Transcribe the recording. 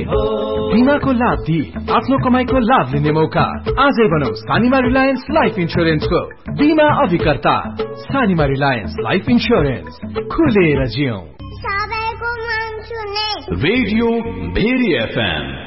बीमाको लाभ दिई आफ्नो कमाईको लाभ लिने मौका आजै बनाऊ सानिमा रिलायन्स लाइफ इन्स्योरेन्सको बीमा अभिकर्ता। सानिमा रिलायन्स लाइफ इन्स्योरेन्स, खुलेर जियौं। Radio very FM